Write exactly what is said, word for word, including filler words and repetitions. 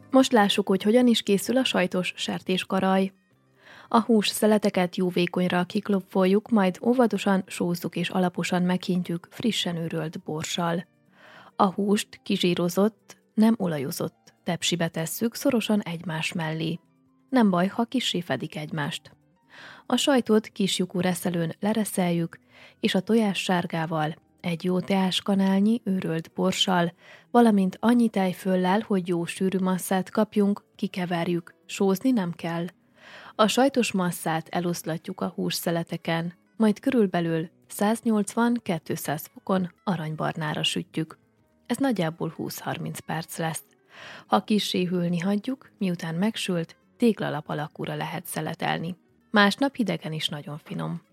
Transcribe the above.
Most lássuk, hogy hogyan is készül a sajtos sertéskaraj. A hús szeleteket jó vékonyra kiklopfoljuk, majd óvatosan sózzuk és alaposan meghintjük frissen őrölt borssal. A húst kizsírozott, nem olajozott tepsibe tesszük szorosan egymás mellé. Nem baj, ha kissé fedik egymást. A sajtot kis lyukú reszelőn lereszeljük, és a tojás sárgával, egy jó teáskanálnyi őrölt borssal, valamint annyi tejföllel, hogy jó sűrű masszát kapjunk, kikeverjük, sózni nem kell. A sajtos masszát eloszlatjuk a hússzeleteken, majd körülbelül száznyolcvan-kétszáz fokon aranybarnára sütjük. Ez nagyjából húsz-harminc perc lesz. Ha kissé hűlni hagyjuk, miután megsült, téglalap alakúra lehet szeletelni. Másnap hidegen is nagyon finom.